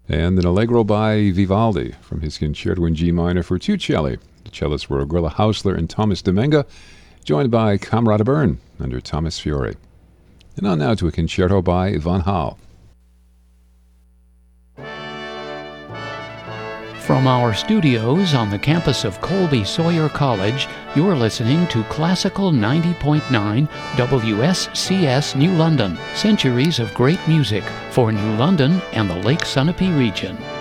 and an Allegro by Vivaldi from his Concerto in G minor for two celli. The cellists were Grilla Hausler and Thomas Domenga, joined by Kamerad Bern under Thomas Fiore. And on now to a concerto by Van Hal. From our studios on the campus of Colby Sawyer College, you're listening to Classical 90.9 WSCS New London, centuries of great music for New London and the Lake Sunapee region.